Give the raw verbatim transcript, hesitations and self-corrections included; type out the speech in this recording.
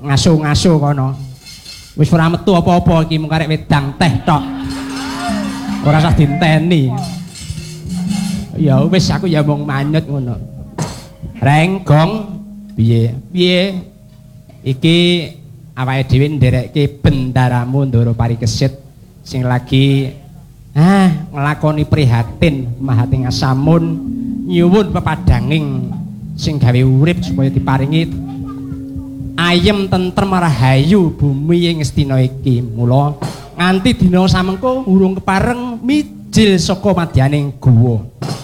ngaso-ngaso kono. Wis ora metu apa-apa iki mung karek wedang teh tok. Ora usah dinteni. Ya wis aku ya mung manyut ngono. Renggong piye? Piye? Iki awake dhewe nderekke bendaramu Ndara Parikesit sing lagi ah nglakoni prihatin mahati ngasamun nyuwun pepadanging sing gawe urip supaya diparingi ayem tentrem rahayu bumi ing Ngastina iki. Mula nganti dina samengko urung kepareng mijil saka madyaning guwa.